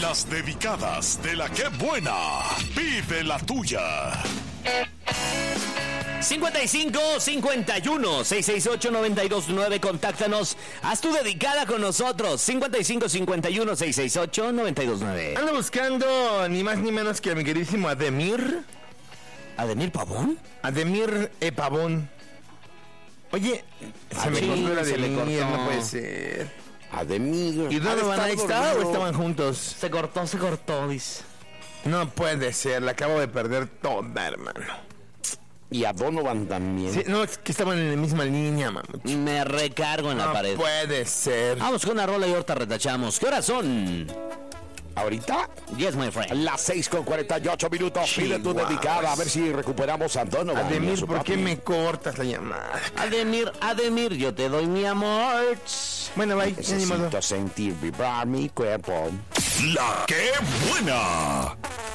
Las dedicadas de la que buena. Pide la tuya. 55 51 668 929. Contáctanos. Haz tu dedicada con nosotros. 55 51 668 929. Ando buscando ni más ni menos que a mi queridísimo Ademir. ¿Ademir Pavón? Ademir Pavón. Oye, se me cortó la se le cortó. no puede ser. Ademir. ¿Y Donovan ahí está o estaban juntos? Se cortó, dice. No puede ser, la acabo de perder toda, hermano. Y a Donovan también. Sí, no, es que estaban en la misma línea, mamá. Me recargo en la pared. No puede ser. Vamos con una rola y ahorita retachamos. ¿Qué horas son? Ahorita, Yes, my friend. las 6:48. Pide tu dedicada. A ver si recuperamos a Donovan. Ademir, ¿por qué me cortas la llamada? Ademir, yo te doy mi amor. Bueno, bye. Necesito sentir vibrar mi cuerpo. La que buena.